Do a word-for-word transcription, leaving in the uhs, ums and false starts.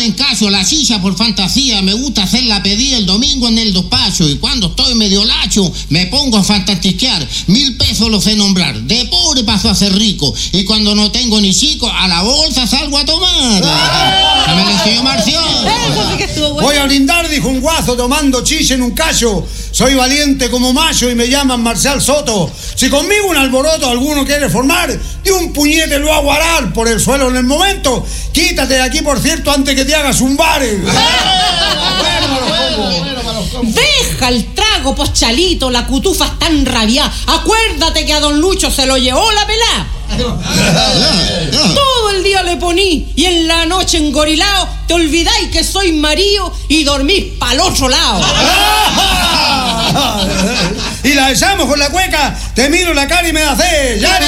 en caso, la silla por fantasía, me gusta hacer la pedida el domingo en el despacho, y cuando estoy medio lacho, me pongo a fantastiquear. Mil pesos los sé nombrar, de pobre paso a ser rico, y cuando no tengo ni chico, a la bolsa salgo a tomar. ¡Ah! ¿Me lo enseñó Marcio? Voy a brindar, dijo un guaso tomando chiche en un callo. Soy valiente como mayo y me llaman Marcial Soto. Si conmigo un alboroto alguno quiere formar, de un puñete lo hago arar por el suelo en el momento. Quítate de aquí, por cierto, antes que te hagas un bar. Deja el trago, poschalito, la cutufa está enrabiada. Acuérdate que a don Lucho se lo llevó la pelá. Todo el día le poní y en la noche engorilao te olvidáis que soy marido y dormís pa'l otro lado. Y la besamos con la cueca, te miro la cara y me da fe. Ya